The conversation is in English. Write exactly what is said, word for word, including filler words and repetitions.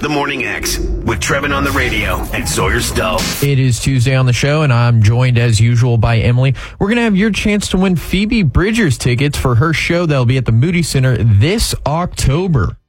The Morning X with Trevin on the radio and Sawyer Stowe. It is Tuesday on the show, and I'm joined as usual by Emily. We're going to have your chance to win Phoebe Bridgers tickets for her show that'll be at the Moody Center this October.